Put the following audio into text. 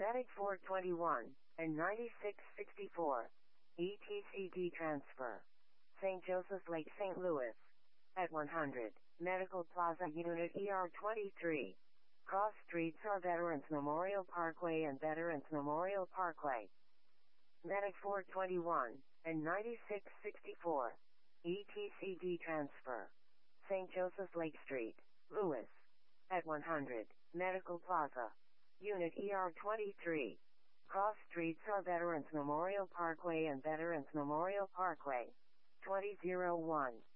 Medic 421 and 9664. ETCD transfer. St. Joseph's Lake, St. Louis. At 100. Medical Plaza Unit ER23. Cross streets are Veterans Memorial Parkway and Veterans Memorial Parkway. Medic 421 and 9664. ETCD transfer. St. Joseph's Lake Street, Louis. At 100. Medical Plaza. Unit ER23. Cross streets are Veterans Memorial Parkway and Veterans Memorial Parkway. 2001.